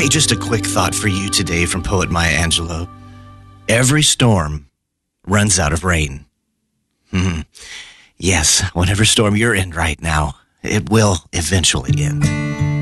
Hey, just a quick thought for you today from poet Maya Angelou. Every storm runs out of rain. Yes, whatever storm you're in right now, it will eventually end.